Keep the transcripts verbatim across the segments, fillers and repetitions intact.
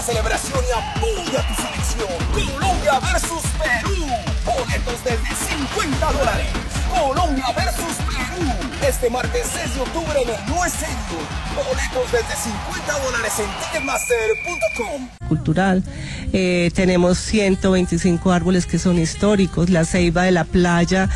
celebración y apoya tu selección. Colombia versus Perú. Boletos desde cincuenta dólares. Colombia versus Perú. Este martes seis de octubre en el Nuez Stadium. Boletos desde cincuenta dólares en ticketmaster punto com. Cultural. Eh, tenemos ciento veinticinco árboles que son históricos. La ceiba de la playa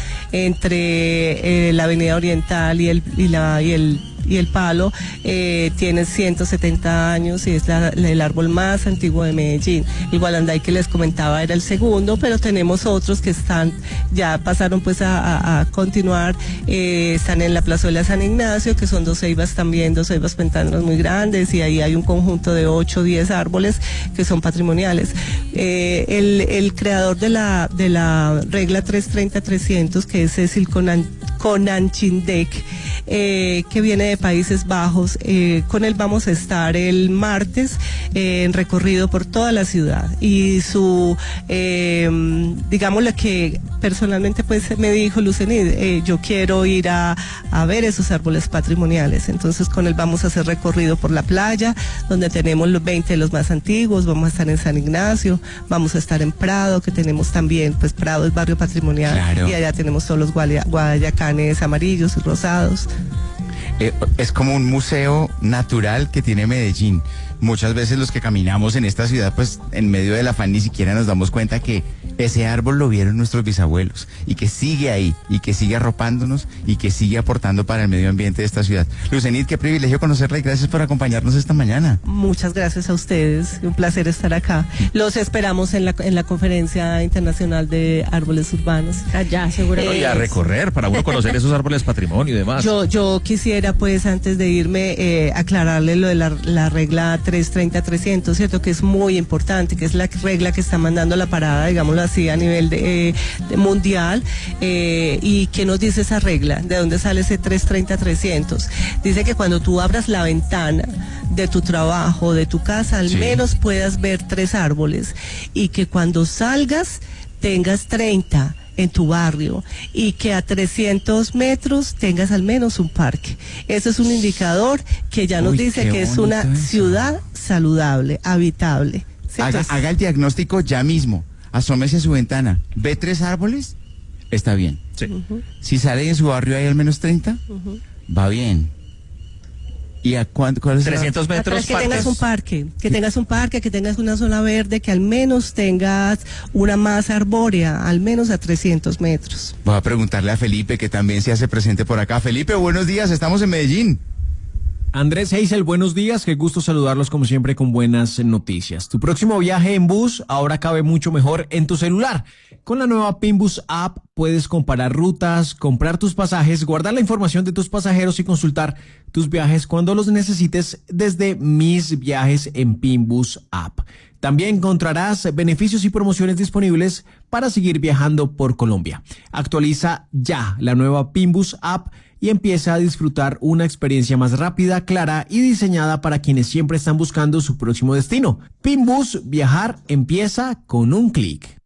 entre eh, la Avenida Oriental y el, y la, y el y el palo eh, tiene ciento setenta años y es la, la, el árbol más antiguo de Medellín. El gualanday que les comentaba era el segundo, pero tenemos otros que están, ya pasaron pues a, a, a continuar, eh, están en la plazuela San Ignacio, que son dos ceibas también, dos ceibas pentámeras muy grandes, y ahí hay un conjunto de ocho o diez árboles que son patrimoniales. Eh, el, el creador de la, de la regla trescientos treinta trescientos, que es Cecil Conan, Conancindek, eh, que viene de Países Bajos, eh, con él vamos a estar el martes eh, en recorrido por toda la ciudad, y su, eh, digamos lo que personalmente pues me dijo Lucenid, eh, yo quiero ir a, a ver esos árboles patrimoniales, entonces con él vamos a hacer recorrido por la playa, donde tenemos los veinte de los más antiguos, vamos a estar en San Ignacio, vamos a estar en Prado, que tenemos también, pues Prado es barrio patrimonial, claro. Y allá tenemos todos los guaya, guayacanes amarillos y rosados. Eh, es como un museo natural que tiene Medellín. Muchas veces los que caminamos en esta ciudad, pues en medio del afán ni siquiera nos damos cuenta que ese árbol lo vieron nuestros bisabuelos y que sigue ahí y que sigue arropándonos y que sigue aportando para el medio ambiente de esta ciudad. Lucenid, qué privilegio conocerla y gracias por acompañarnos esta mañana. Muchas gracias a ustedes, un placer estar acá. Los esperamos en la, en la Conferencia Internacional de Árboles Urbanos. Allá, seguramente. Y a recorrer para uno conocer esos árboles patrimonio y demás. Yo, yo quisiera, pues, antes de irme, eh, aclararle lo de la, la regla trescientos treinta trescientos, ¿cierto? Que es muy importante, que es la regla que está mandando la parada, digámoslo así, a nivel de, eh, de mundial. Eh, ¿Y qué nos dice esa regla? ¿De dónde sale ese trescientos treinta trescientos? Dice que cuando tú abras la ventana de tu trabajo, de tu casa, al sí. menos puedas ver tres árboles, y que cuando salgas tengas treinta en tu barrio, y que a trescientos metros tengas al menos un parque. Eso es un indicador que ya nos Uy, dice que es una eso. ciudad saludable, habitable. Haga, haga el diagnóstico ya mismo, asómese a su ventana, ¿ve tres árboles? Está bien. Sí. Uh-huh. Si sale en su barrio hay al menos treinta, uh-huh. va bien. ¿Y a cuánto? ¿Cuál es trescientos la... metros? Atrás, que tengas un parque, que tengas un parque, que tengas una zona verde, que al menos tengas una masa arbórea, al menos a trescientos metros. Voy a preguntarle a Felipe, que también se hace presente por acá. Felipe, buenos días, estamos en Medellín. Andrés Heisel, buenos días, qué gusto saludarlos como siempre con buenas noticias. Tu próximo viaje en bus ahora cabe mucho mejor en tu celular. Con la nueva Pinbus App puedes comparar rutas, comprar tus pasajes, guardar la información de tus pasajeros y consultar tus viajes cuando los necesites desde Mis Viajes en Pinbus App. También encontrarás beneficios y promociones disponibles para seguir viajando por Colombia. Actualiza ya la nueva Pinbus App y empieza a disfrutar una experiencia más rápida, clara y diseñada para quienes siempre están buscando su próximo destino. Pinbus, viajar empieza con un clic.